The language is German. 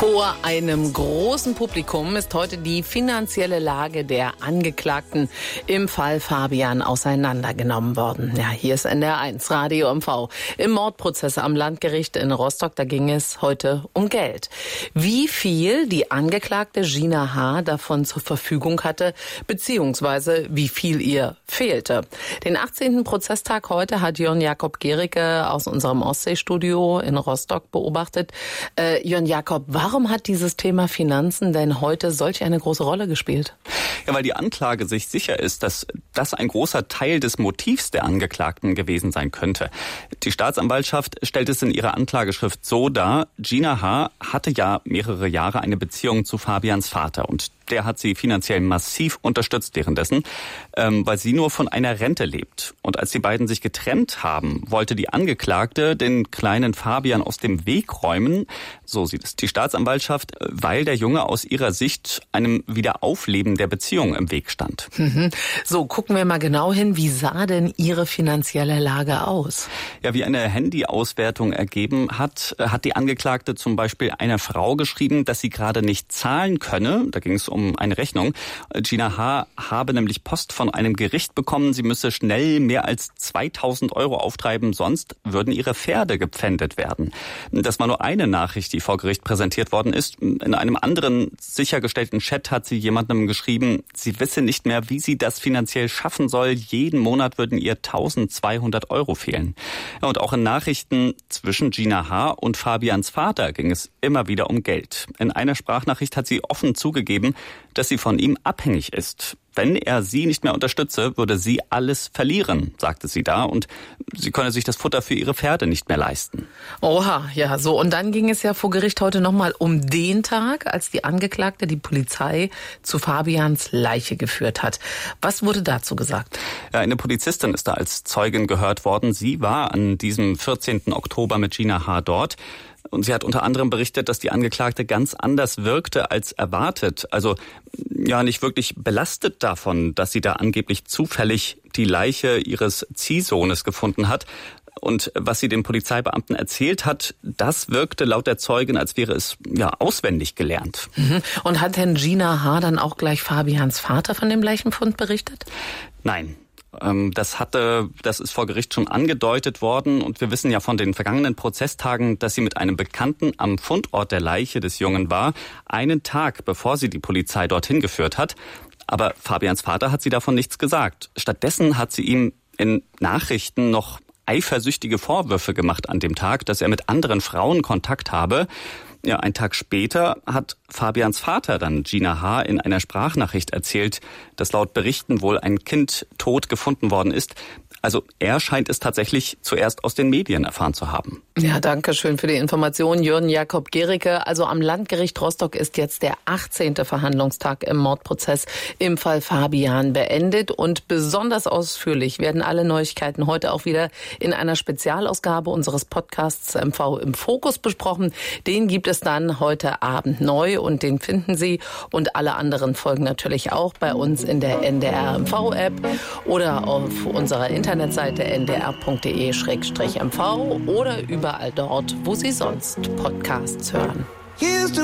Vor einem großen Publikum ist heute die finanzielle Lage der Angeklagten im Fall Fabian auseinandergenommen worden. Ja, hier ist NDR1 Radio MV. Im Mordprozess am Landgericht in Rostock, da ging es heute um Geld. Wie viel die Angeklagte Gina H. davon zur Verfügung hatte, beziehungsweise wie viel ihr fehlte. Den 18. Prozesstag heute hat Jörn Jakob Gericke aus unserem Ostseestudio in Rostock beobachtet. Jörn Jakob, warum hat dieses Thema Finanzen denn heute solch eine große Rolle gespielt? Ja, weil die Anklage sich sicher ist, dass das ein großer Teil des Motivs der Angeklagten gewesen sein könnte. Die Staatsanwaltschaft stellt es in ihrer Anklageschrift so dar: Gina H. hatte ja mehrere Jahre eine Beziehung zu Fabians Vater und der hat sie finanziell massiv unterstützt währenddessen, weil sie nur von einer Rente lebt. Und als die beiden sich getrennt haben, wollte die Angeklagte den kleinen Fabian aus dem Weg räumen, so sieht es die Staatsanwaltschaft, weil der Junge aus ihrer Sicht einem Wiederaufleben der Beziehung im Weg stand. So, gucken wir mal genau hin. Wie sah denn ihre finanzielle Lage aus? Ja, wie eine Handyauswertung ergeben hat die Angeklagte zum Beispiel einer Frau geschrieben, dass sie gerade nicht zahlen könne. Da ging es um eine Rechnung. Gina H. habe nämlich Post von einem Gericht bekommen, sie müsse schnell mehr als 2.000 € auftreiben, sonst würden ihre Pferde gepfändet werden. Das war nur eine Nachricht, die vor Gericht präsentiert worden ist. In einem anderen sichergestellten Chat hat sie jemandem geschrieben, sie wisse nicht mehr, wie sie das finanziell schaffen soll. Jeden Monat würden ihr 1.200 € fehlen. Und auch in Nachrichten zwischen Gina H. und Fabians Vater ging es immer wieder um Geld. In einer Sprachnachricht hat sie offen zugegeben, dass sie von ihm abhängig ist. Wenn er sie nicht mehr unterstütze, würde sie alles verlieren, sagte sie da, und sie könne sich das Futter für ihre Pferde nicht mehr leisten. Oha, ja, so. Und dann ging es ja vor Gericht heute nochmal um den Tag, als die Angeklagte die Polizei zu Fabians Leiche geführt hat. Was wurde dazu gesagt? Ja, eine Polizistin ist da als Zeugin gehört worden. Sie war an diesem 14. Oktober mit Gina H. dort. Und sie hat unter anderem berichtet, dass die Angeklagte ganz anders wirkte als erwartet. Also ja, nicht wirklich belastet davon, dass sie da angeblich zufällig die Leiche ihres Ziehsohnes gefunden hat. Und was sie den Polizeibeamten erzählt hat, das wirkte laut der Zeugin, als wäre es ja auswendig gelernt. Und hat denn Gina H. dann auch gleich Fabians Vater von dem Leichenfund berichtet? Nein. Das ist vor Gericht schon angedeutet worden, und wir wissen ja von den vergangenen Prozesstagen, dass sie mit einem Bekannten am Fundort der Leiche des Jungen war, einen Tag bevor sie die Polizei dorthin geführt hat. Aber Fabians Vater hat sie davon nichts gesagt. Stattdessen hat sie ihm in Nachrichten noch eifersüchtige Vorwürfe gemacht an dem Tag, dass er mit anderen Frauen Kontakt habe. Ja, einen Tag später hat Fabians Vater dann Gina H. in einer Sprachnachricht erzählt, dass laut Berichten wohl ein Kind tot gefunden worden ist. Also er scheint es tatsächlich zuerst aus den Medien erfahren zu haben. Ja, danke schön für die Information, Jörn Jakob Gericke. Also am Landgericht Rostock ist jetzt der 18. Verhandlungstag im Mordprozess im Fall Fabian beendet. Und besonders ausführlich werden alle Neuigkeiten heute auch wieder in einer Spezialausgabe unseres Podcasts MV im Fokus besprochen. Den gibt es dann heute Abend neu und den finden Sie und alle anderen Folgen natürlich auch bei uns in der NDR MV-App oder auf unserer Internetseite ndr.de/mv oder überall dort, wo Sie sonst Podcasts hören.